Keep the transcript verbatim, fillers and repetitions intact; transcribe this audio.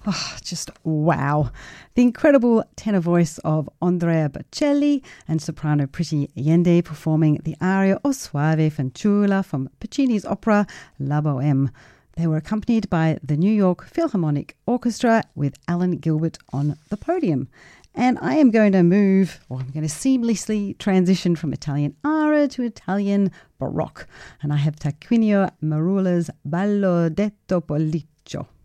Oh, just wow. The incredible tenor voice of Andrea Bocelli and soprano Priti Allende performing the aria O Soave Fanciulla from Puccini's opera La Bohème. They were accompanied by the New York Philharmonic Orchestra with Alan Gilbert on the podium. And I am going to move, or I'm going to seamlessly transition from Italian aria to Italian Baroque. And I have Tarquinio Marula's Ballo detto Polliccio.